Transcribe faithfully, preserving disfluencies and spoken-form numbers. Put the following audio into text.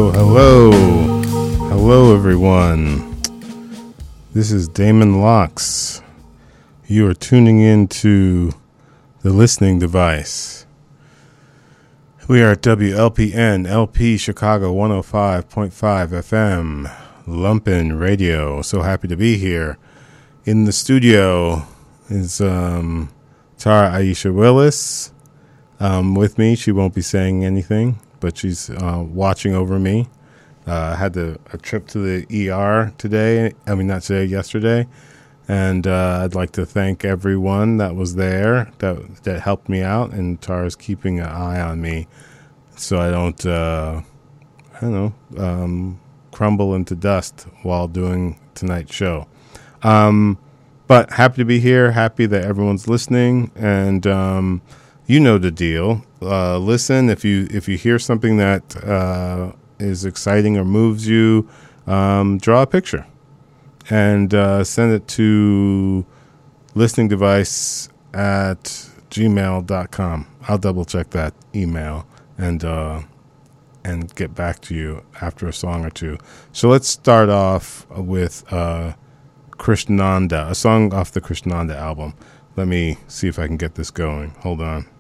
hello, hello, hello, everyone. This is Damon Locks. You are tuning in to the listening device. We are at W L P N L P Chicago one oh five point five F M, Lumpin' Radio. So happy to be here. In the studio is um, Tara Aisha Willis. Um, with me, she won't be saying anything, but she's uh, watching over me. I uh, had the, a trip to the E R today. I mean, not today, yesterday. And uh, I'd like to thank everyone that was there that that helped me out. And Tara's keeping an eye on me so I don't, uh, I don't know, um, crumble into dust while doing tonight's show. Um, but happy to be here. Happy that everyone's listening. And um, you know the deal. Uh, listen, if you if you hear something that uh, is exciting or moves you, um, draw a picture. And uh, send it to listening device at gmail dot com. I'll double check that email and uh, and get back to you after a song or two. So let's start off with uh, Krishnanda, a song off the Krishnanda album. Let me see if I can get this going. Hold on.